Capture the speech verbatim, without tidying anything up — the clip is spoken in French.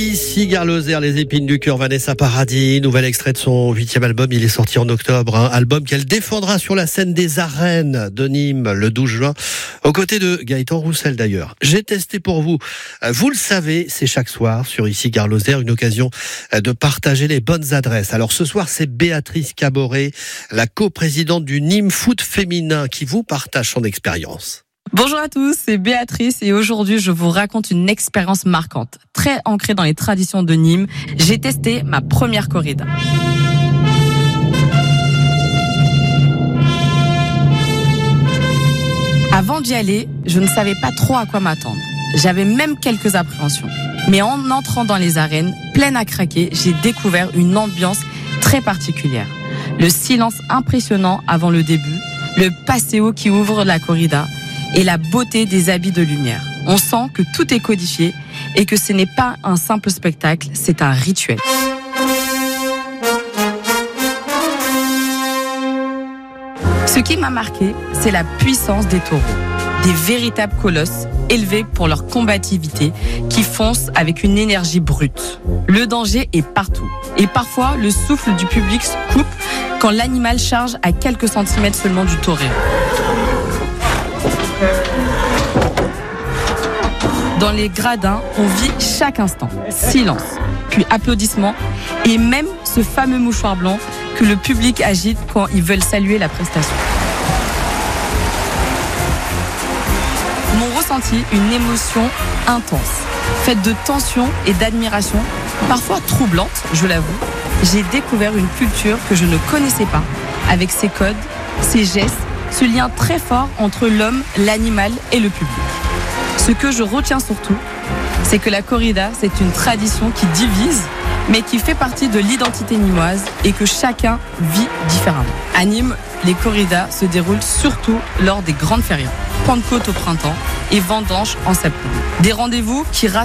Ici Gare Lozère, les épines du cœur, Vanessa Paradis, nouvel extrait de son huitième album, il est sorti en octobre, hein, album qu'elle défendra sur la scène des arènes de Nîmes le douze juin, aux côtés de Gaëtan Roussel d'ailleurs. J'ai testé pour vous, vous le savez, c'est chaque soir sur Ici Gare Lozère, une occasion de partager les bonnes adresses. Alors ce soir, c'est Béatrice Caboret, la coprésidente du Nîmes Foot Féminin, qui vous partage son expérience. Bonjour à tous, c'est Béatrice et aujourd'hui je vous raconte une expérience marquante, très ancrée dans les traditions de Nîmes. J'ai testé ma première corrida. Avant d'y aller, je ne savais pas trop à quoi m'attendre. J'avais même quelques appréhensions. Mais en entrant dans les arènes, pleine à craquer, j'ai découvert une ambiance très particulière. Le silence impressionnant avant le début, le passéo qui ouvre la corrida, et la beauté des habits de lumière. On sent que tout est codifié et que ce n'est pas un simple spectacle, c'est un rituel. Ce qui m'a marqué, c'est la puissance des taureaux. Des véritables colosses élevés pour leur combativité qui foncent avec une énergie brute. Le danger est partout. Et parfois, le souffle du public se coupe quand l'animal charge à quelques centimètres seulement du torero. Dans les gradins, on vit chaque instant. Silence, puis applaudissements, et même ce fameux mouchoir blanc que le public agite quand ils veulent saluer la prestation. Mon ressenti, une émotion intense, faite de tension et d'admiration, parfois troublante, je l'avoue. J'ai découvert une culture que je ne connaissais pas, avec ses codes, ses gestes, ce lien très fort entre l'homme, l'animal et le public. Ce que je retiens surtout, c'est que la corrida, c'est une tradition qui divise, mais qui fait partie de l'identité nîmoise et que chacun vit différemment. À Nîmes, les corridas se déroulent surtout lors des grandes férias, Pentecôte au printemps et Vendange en septembre. Des rendez-vous qui rassemblent